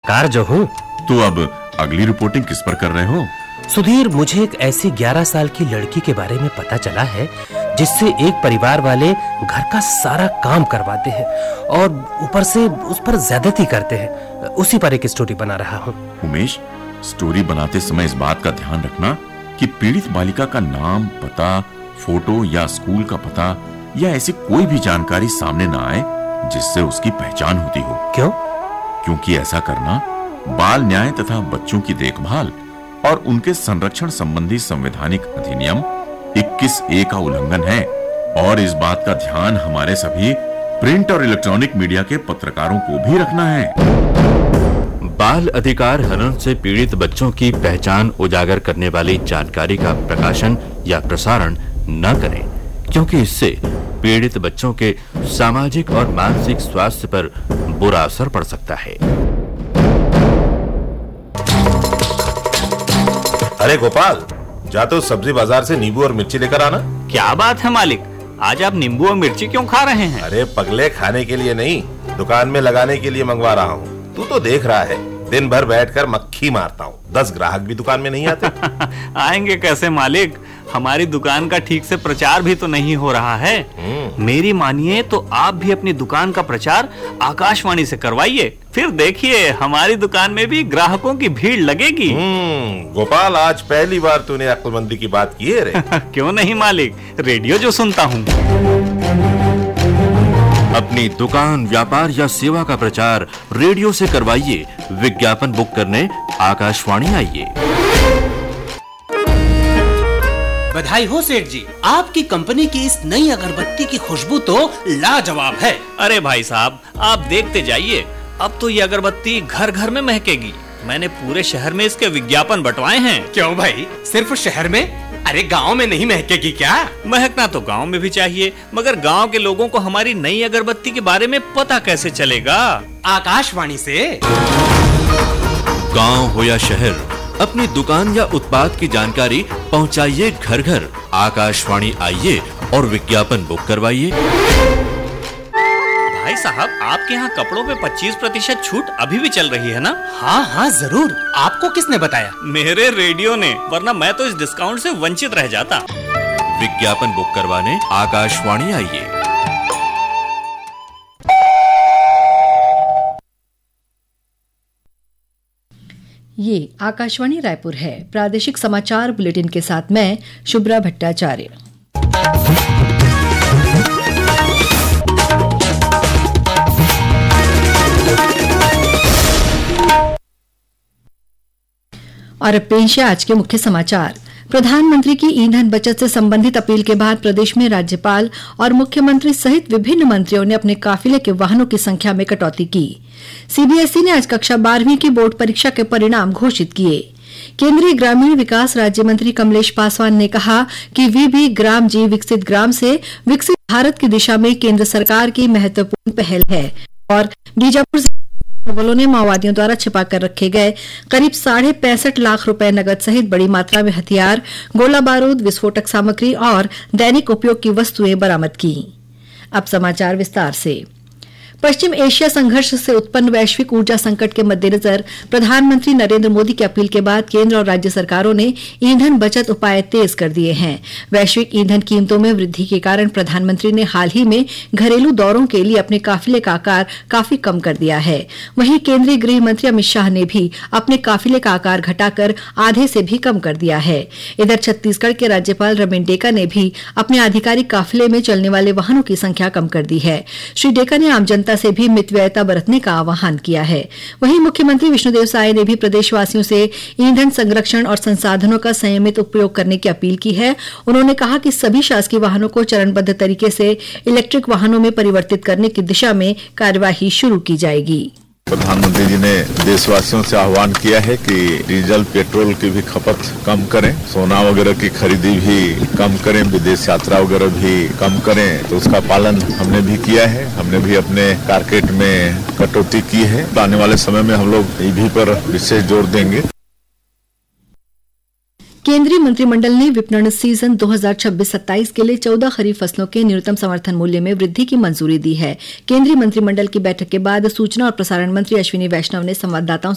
पत्रकार जो हूँ। तो अब अगली रिपोर्टिंग किस पर कर रहे हो? सुधीर, मुझे एक ऐसी 11 साल की लड़की के बारे में पता चला है जिससे एक परिवार वाले घर का सारा काम करवाते हैं और ऊपर से उस पर ज्यादती करते हैं। उसी पर एक स्टोरी बना रहा हूँ। उमेश, स्टोरी बनाते समय इस बात का ध्यान रखना कि पीड़ित बालिका का नाम, पता, फोटो या स्कूल का पता या ऐसी कोई भी जानकारी सामने न आए जिससे उसकी पहचान होती हो। क्यों? क्योंकि ऐसा करना बाल न्याय तथा बच्चों की देखभाल और उनके संरक्षण संबंधी संवैधानिक अधिनियम 21A का उल्लंघन है और इस बात का ध्यान हमारे सभी प्रिंट और इलेक्ट्रॉनिक मीडिया के पत्रकारों को भी रखना है। बाल अधिकार हनन से पीड़ित बच्चों की पहचान उजागर करने वाली जानकारी का प्रकाशन या प्रसारण न करें, क्योंकि इससे पीड़ित बच्चों के सामाजिक और मानसिक स्वास्थ्य पर बुरा असर पड़ सकता है। अरे गोपाल, जा तो सब्जी बाजार से नींबू और मिर्ची लेकर आना। क्या बात है मालिक, आज आप नींबू और मिर्ची क्यों खा रहे हैं? अरे पगले, खाने के लिए नहीं, दुकान में लगाने के लिए मंगवा रहा हूँ। तू तो देख रहा है, दिन भर बैठकर मक्खी मारता हूँ, 10 ग्राहक भी दुकान में नहीं आते। आएंगे कैसे मालिक, हमारी दुकान का ठीक से प्रचार भी तो नहीं हो रहा है। मेरी मानिए तो आप भी अपनी दुकान का प्रचार आकाशवाणी से करवाइए, फिर देखिए हमारी दुकान में भी ग्राहकों की भीड़ लगेगी। गोपाल, आज पहली बार तूने अक्लमंदी की बात की है रे। क्यों नहीं मालिक, रेडियो जो सुनता हूँ। अपनी दुकान, व्यापार या सेवा का प्रचार रेडियो से करवाइए। विज्ञापन बुक करने आकाशवाणी आइए। बधाई हो सेठ जी, आपकी कंपनी की इस नई अगरबत्ती की खुशबू तो लाजवाब है। अरे भाई साहब, आप देखते जाइए, अब तो ये अगरबत्ती घर घर में महकेगी। मैंने पूरे शहर में इसके विज्ञापन बंटवाए हैं। क्यों भाई, सिर्फ शहर में? अरे गांव में नहीं महकेगी क्या? महकना तो गांव में भी चाहिए, मगर गांव के लोगों को हमारी नई अगरबत्ती के बारे में पता कैसे चलेगा? आकाशवाणी से। गांव हो या शहर, अपनी दुकान या उत्पाद की जानकारी पहुंचाइए घर घर। आकाशवाणी आइए और विज्ञापन बुक करवाइए। भाई साहब, आपके यहाँ कपड़ों पे 25% छूट अभी भी चल रही है ना? हाँ हाँ जरूर। आपको किसने बताया? मेरे रेडियो ने, वरना मैं तो इस डिस्काउंट से वंचित रह जाता। विज्ञापन बुक करवाने आकाशवाणी आइए। ये आकाशवाणी रायपुर है। प्रादेशिक समाचार बुलेटिन के साथ मैं शुभ्रा भट्टाचार्य। और अब पेश है आज के मुख्य समाचार। प्रधानमंत्री की ईंधन बचत से संबंधित अपील के बाद प्रदेश में राज्यपाल और मुख्यमंत्री सहित विभिन्न मंत्रियों ने अपने काफिले के वाहनों की संख्या में कटौती की। सीबीएसई ने आज कक्षा 12वीं की बोर्ड परीक्षा के परिणाम घोषित किए। केंद्रीय ग्रामीण विकास राज्य मंत्री कमलेश पासवान ने कहा कि वी ग्राम जी विकसित ग्राम से विकसित भारत की दिशा में केंद्र सरकार की महत्वपूर्ण पहल है। और बीजापुर बलों ने माओवादियों द्वारा छिपा कर रखे गए करीब 65.5 लाख रुपए नकद सहित बड़ी मात्रा में हथियार, गोला बारूद, विस्फोटक सामग्री और दैनिक उपयोग की वस्तुएं बरामद की। अब समाचार विस्तार से। पश्चिम एशिया संघर्ष से उत्पन्न वैश्विक ऊर्जा संकट के मद्देनजर प्रधानमंत्री नरेंद्र मोदी की अपील के बाद केंद्र और राज्य सरकारों ने ईंधन बचत उपाय तेज कर दिए हैं। वैश्विक ईंधन कीमतों में वृद्धि के कारण प्रधानमंत्री ने हाल ही में घरेलू दौरों के लिए अपने काफिले का आकार काफी कम कर दिया है। वहीं केंद्रीय गृह मंत्री अमित शाह ने भी अपने काफिले का आकार घटाकर आधे से भी कम कर दिया है। इधर छत्तीसगढ़ के राज्यपाल रमेन डेका ने भी अपने आधिकारिक काफिले में चलने वाले वाहनों की संख्या कम कर दी है। श्री डेका ने आम जनता से भी मितव्ययता बरतने का आह्वान किया है। वहीं मुख्यमंत्री विष्णुदेव साय ने भी प्रदेशवासियों से ईंधन संरक्षण और संसाधनों का संयमित उपयोग करने की अपील की है। उन्होंने कहा कि सभी शासकीय वाहनों को चरणबद्ध तरीके से इलेक्ट्रिक वाहनों में परिवर्तित करने की दिशा में कार्यवाही शुरू की जाएगी। प्रधानमंत्री जी ने देशवासियों से आह्वान किया है कि डीजल पेट्रोल की भी खपत कम करें, सोना वगैरह की खरीदी भी कम करें, विदेश यात्रा वगैरह भी कम करें। तो उसका पालन हमने भी किया है। हमने भी अपने टारगेट में कटौती की है। आने वाले समय में हम लोग ईवी पर विशेष जोर देंगे। केंद्रीय मंत्रिमंडल ने विपणन सीजन 2026-27 के लिए 14 खरीफ फसलों के न्यूनतम समर्थन मूल्य में वृद्धि की मंजूरी दी है। केंद्रीय मंत्रिमंडल की बैठक के बाद सूचना और प्रसारण मंत्री अश्विनी वैष्णव ने संवाददाताओं